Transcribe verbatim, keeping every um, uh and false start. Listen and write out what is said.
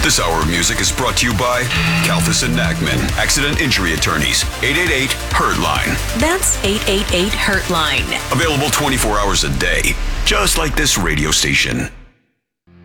This hour of music is brought to you by Kalfas and Nackman, Accident Injury Attorneys, eight eight eight, HURT-LINE. That's eight eight eight, HURT-LINE. Available twenty-four hours a day, just like this radio station.